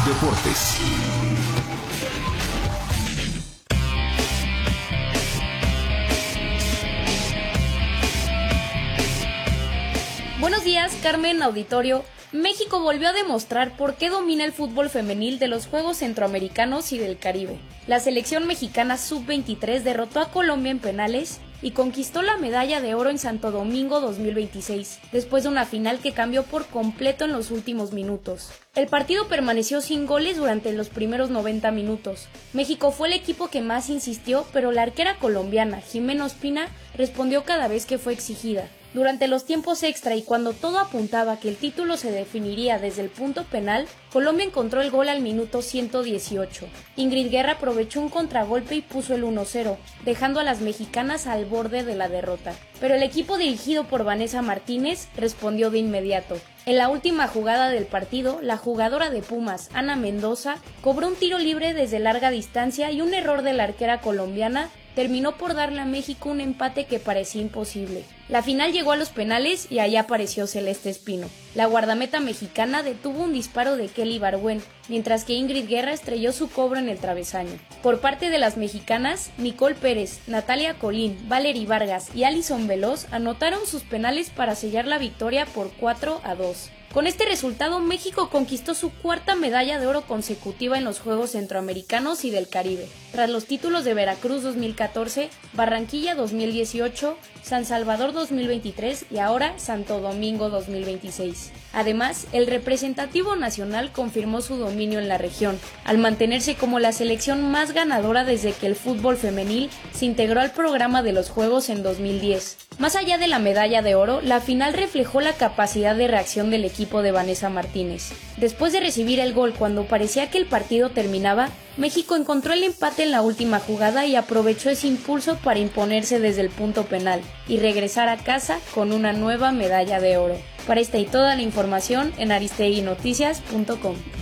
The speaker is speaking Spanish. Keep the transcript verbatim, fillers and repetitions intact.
Deportes. Buenos días, Carmen, auditorio. México volvió a demostrar por qué domina el fútbol femenil de los Juegos Centroamericanos y del Caribe. La selección mexicana sub veintitrés derrotó a Colombia en penales y conquistó la medalla de oro en Santo Domingo dos mil veintiséis, después de una final que cambió por completo en los últimos minutos. El partido permaneció sin goles durante los primeros noventa minutos. México fue el equipo que más insistió, pero la arquera colombiana, Jimena Ospina, respondió cada vez que fue exigida. Durante los tiempos extra y cuando todo apuntaba que el título se definiría desde el punto penal, Colombia encontró el gol al minuto ciento dieciocho. Ingrid Guerra aprovechó un contragolpe y puso el uno cero, dejando a las mexicanas al borde de la derrota. Pero el equipo dirigido por Vanessa Martínez respondió de inmediato. En la última jugada del partido, la jugadora de Pumas, Ana Mendoza, cobró un tiro libre desde larga distancia y un error de la arquera colombiana terminó por darle a México un empate que parecía imposible. La final llegó a los penales y ahí apareció Celeste Espino. La guardameta mexicana detuvo un disparo de Kelly Barwen, mientras que Ingrid Guerra estrelló su cobro en el travesaño. Por parte de las mexicanas, Nicole Pérez, Natalia Colín, Valery Vargas y Alison Veloz anotaron sus penales para sellar la victoria por cuatro a dos. Con este resultado, México conquistó su cuarta medalla de oro consecutiva en los Juegos Centroamericanos y del Caribe, tras los títulos de Veracruz dos mil catorce, Barranquilla dos mil dieciocho, San Salvador dos mil veintitrés y ahora Santo Domingo dos mil veintiséis. Además, el representativo nacional confirmó su dominio en la región, al mantenerse como la selección más ganadora desde que el fútbol femenil se integró al programa de los Juegos en dos mil diez. Más allá de la medalla de oro, la final reflejó la capacidad de reacción del equipo de Vanessa Martínez. Después de recibir el gol cuando parecía que el partido terminaba, México encontró el empate en la última jugada y aprovechó ese impulso para imponerse desde el punto penal y regresar a casa con una nueva medalla de oro. Para esta y toda la información en aristegui noticias punto com.